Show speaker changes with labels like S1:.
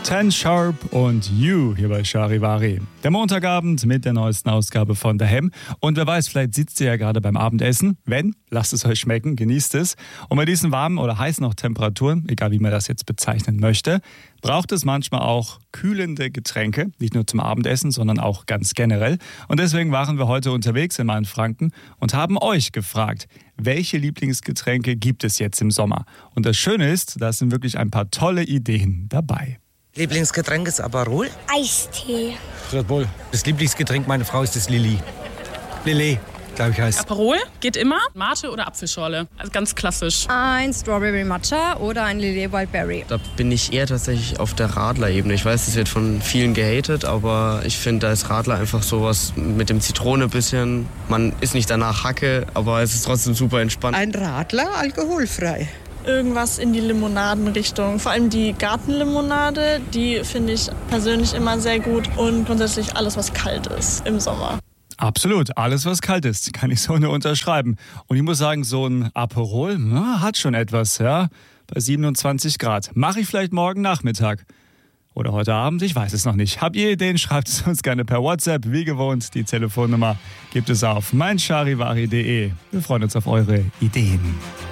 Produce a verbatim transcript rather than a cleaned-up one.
S1: Ten Sharp und You hier bei Charivari. Der Montagabend mit der neuesten Ausgabe von Daheim. Und wer weiß, vielleicht sitzt ihr ja gerade beim Abendessen. Wenn, lasst es euch schmecken, genießt es. Und bei diesen warmen oder heißen auch Temperaturen, egal wie man das jetzt bezeichnen möchte, braucht es manchmal auch kühlende Getränke. Nicht nur zum Abendessen, sondern auch ganz generell. Und deswegen waren wir heute unterwegs in Mainfranken und haben euch gefragt, welche Lieblingsgetränke gibt es jetzt im Sommer? Und das Schöne ist, da sind wirklich ein paar tolle Ideen dabei.
S2: Lieblingsgetränk ist Aperol.
S3: Eistee.
S4: Red Bull. Das Lieblingsgetränk meiner Frau ist das Lilly. Lillet, glaube ich heißt.
S5: Aperol geht immer. Mate oder Apfelschorle. Also ganz klassisch.
S6: Ein Strawberry Matcha oder ein Lillet Wildberry.
S7: Da bin ich eher tatsächlich auf der Radler-Ebene. Ich weiß, das wird von vielen gehatet, aber ich finde, da ist Radler einfach sowas mit dem Zitrone bisschen. Man ist nicht danach Hacke, aber es ist trotzdem super entspannt.
S2: Ein Radler, alkoholfrei.
S8: Irgendwas in die Limonadenrichtung. Vor allem die Gartenlimonade, die finde ich persönlich immer sehr gut. Und grundsätzlich alles, was kalt ist im Sommer.
S1: Absolut, alles was kalt ist, kann ich so nur unterschreiben. Und ich muss sagen, so ein Aperol na, hat schon etwas, ja, bei siebenundzwanzig Grad. Mache ich vielleicht morgen Nachmittag oder heute Abend, ich weiß es noch nicht. Habt ihr Ideen, schreibt es uns gerne per WhatsApp, wie gewohnt. Die Telefonnummer gibt es auf meincharivari punkt de. Wir freuen uns auf eure Ideen.